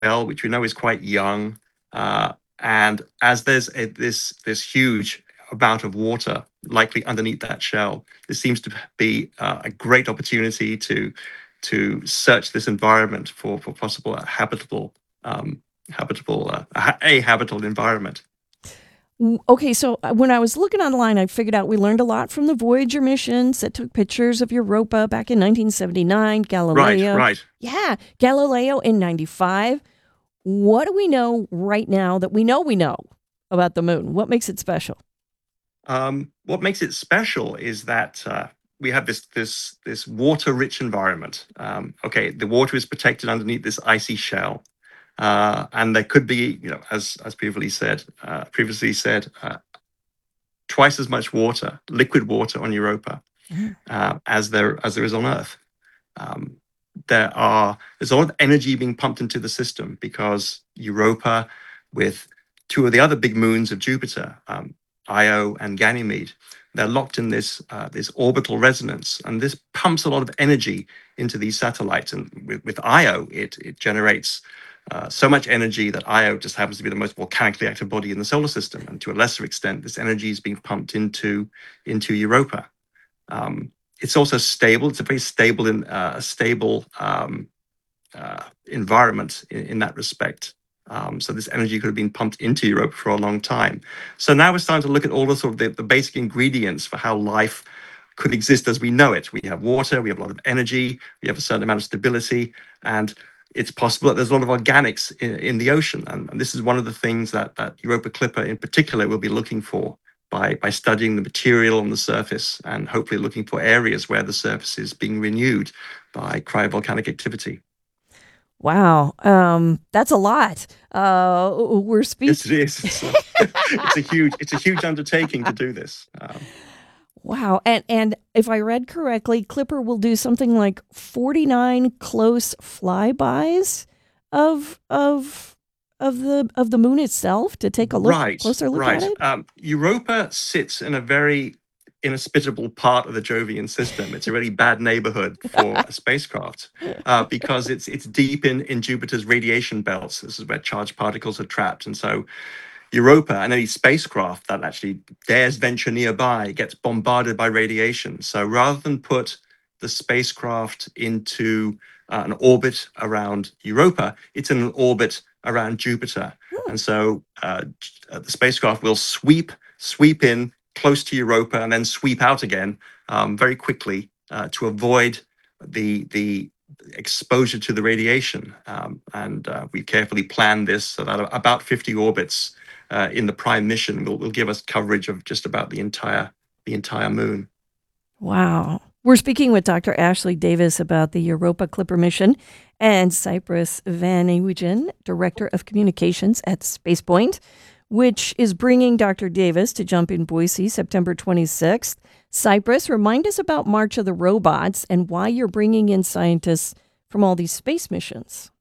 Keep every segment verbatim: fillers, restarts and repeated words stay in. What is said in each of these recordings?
shell, which we know is quite young. Uh, and as there's a, this this huge amount of water likely underneath that shell, there seems to be uh, a great opportunity to to search this environment for for possible habitable um, habitable uh, a habitable environment. Okay, so uh, when I was looking online, I figured out we learned a lot from the Voyager missions that took pictures of Europa back in nineteen seventy-nine, Right, Galileo. right. Yeah, Galileo in ninety-five. What do we know right now that we know we know about the moon? What makes it special? Um, what makes it special is that uh, we have this this this water-rich environment. Um, okay, the water is protected underneath this icy shell, uh, and there could be, you know, as as previously said, uh, previously said, uh, twice as much water, liquid water on Europa Mm. uh, as there as there is on Earth. Um, there are there's a lot of energy being pumped into the system because Europa, with two of the other big moons of Jupiter, um, Io and Ganymede, they're locked in this uh, this orbital resonance, and this pumps a lot of energy into these satellites. And with, with Io, it it generates uh, so much energy that Io just happens to be the most volcanically active body in the solar system, and to a lesser extent, this energy is being pumped into into Europa. Um, it's also stable. It's a very stable in uh, a stable um, uh, environment in, in that respect. Um, so this energy could have been pumped into Europe for a long time. So now we're starting to look at all the sort of the, the basic ingredients for how life could exist as we know it. We have water, we have a lot of energy, we have a certain amount of stability, and it's possible that there's a lot of organics in, in the ocean. And, and this is one of the things that, that Europa Clipper in particular will be looking for by, by studying the material on the surface and hopefully looking for areas where the surface is being renewed by cryovolcanic activity. Wow, um, that's a lot. Uh, we're Yes, speak. it is. It's a, it's a huge, it's a huge undertaking to do this. Um, Wow, and and if I read correctly, Clipper will do something like forty-nine close flybys of of of the of the moon itself to take a look right, closer look at right. it. Um, Europa sits in a very inhospitable part of the Jovian system. It's a really bad neighborhood for a spacecraft uh, because it's it's deep in in Jupiter's radiation belts. This is where charged particles are trapped, and so Europa and any spacecraft that actually dares venture nearby gets bombarded by radiation. So rather than put the spacecraft into uh, an orbit around Europa, it's in an orbit around Jupiter. Hmm. And so uh, the spacecraft will sweep sweep in close to Europa and then sweep out again um, very quickly uh, to avoid the the exposure to the radiation. Um, and uh, we carefully planned this so that about fifty orbits uh, in the prime mission will, will give us coverage of just about the entire the entire moon. Wow. We're speaking with Doctor Ashley Davis about the Europa Clipper mission and Cypress Van Ewigen, Director of Communications at Spacepoint, which is bringing Doctor Davis to jump in Boise September twenty-sixth. Cypress, remind us about March of the Robots and why you're bringing in scientists from all these space missions.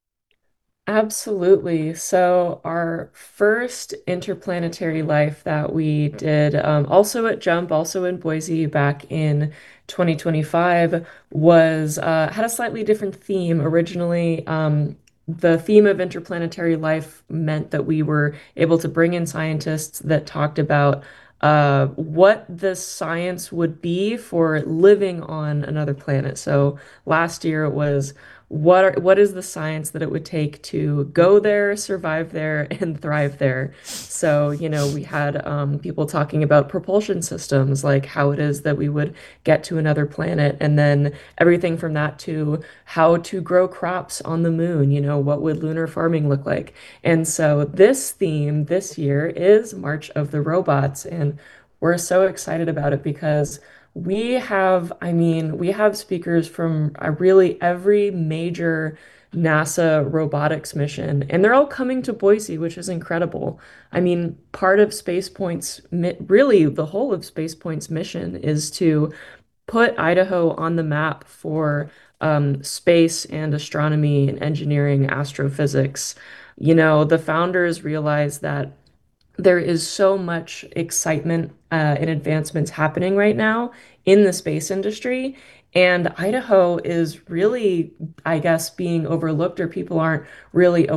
Absolutely. So, our first interplanetary life that we did, um, also at Jump, also in Boise back in twenty twenty-five, was uh, had a slightly different theme. Originally, um, the theme of interplanetary life meant that we were able to bring in scientists that talked about uh, what the science would be for living on another planet. So, last year it was what are what is the science that it would take to go there, survive there, and thrive there? So, you know, we had um, people talking about propulsion systems, like how it is that we would get to another planet, and then everything from that to how to grow crops on the moon, you know, what would lunar farming look like? And so this theme this year is March of the Robots, and we're so excited about it because we have, I mean, we have speakers from uh, really every major NASA robotics mission, and they're all coming to Boise, which is incredible. I mean, part of SpacePoint's, mi- really the whole of SpacePoint's mission is to put Idaho on the map for um, space and astronomy and engineering, astrophysics. You know, the founders realized that there is so much excitement uh, and advancements happening right now in the space industry. And Idaho is really, I guess, being overlooked, or people aren't really